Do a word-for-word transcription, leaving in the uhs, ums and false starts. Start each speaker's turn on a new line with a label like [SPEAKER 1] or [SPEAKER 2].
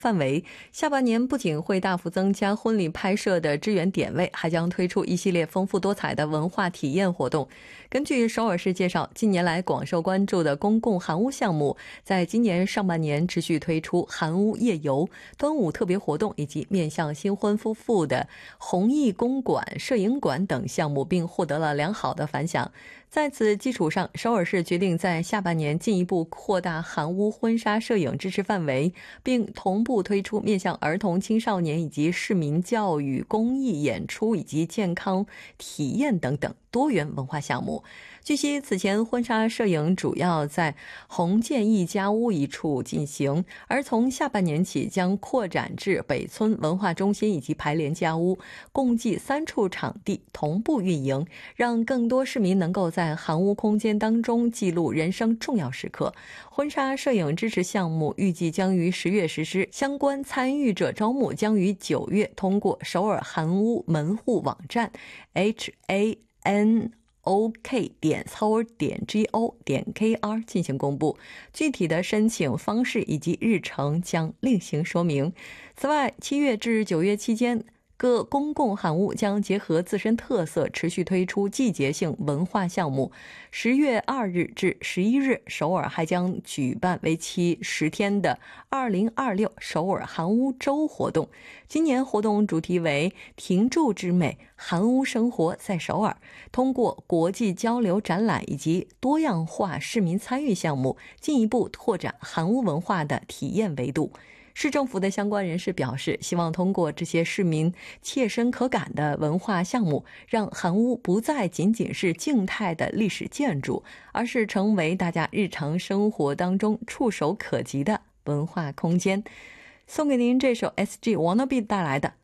[SPEAKER 1] 范围，下半年不仅会大幅增加婚礼拍摄的支援点位，还将推出一系列丰富多彩的文化体验活动。根据首尔市介绍，近年来广受关注的公共韩屋项目，在今年上半年持续推出韩屋夜游、端午特别活动以及面向新婚夫妇的弘毅公馆、摄影馆等项目，并获得了良好的反响。在此基础上，首尔市决定在下半年进一步扩大韩屋婚纱摄影支持范围，并同步推出面向儿童、青少年以及市民教育、公益演出以及健康体验等等多元文化项目。据悉，此前婚纱摄影主要在弘建一家屋一处进行，而从下半年起将扩展至北村文化中心以及排联家屋，共计三处场地同步运营，让更多市民能够在韩屋空间当中记录人生重要时刻。婚纱摄影支持项目预计将于十月实施，相关参与者招募将于九月通过首尔韩屋门户网站 h a n ok 点 seoul 点 go 点 kr 进行公布，具体的申请方式以及日程将另行说明。此外，七月至九月期间，各公共韩屋将结合自身特色，持续推出季节性文化项目。十月二日至十一日，首尔还将举办为期十天的二零二六首尔韩屋周活动。今年活动主题为停驻之美，韩屋生活在首尔，通过国际交流展览以及多样化市民参与项目，进一步拓展韩屋文化的体验维度。市政府的相关人士表示，希望通过这些市民切身可感的文化项目，让韩屋不再仅仅是静态的历史建筑，而是成为大家日常生活当中触手可及的文化空间。送给您这首 S G Wannabe 带来的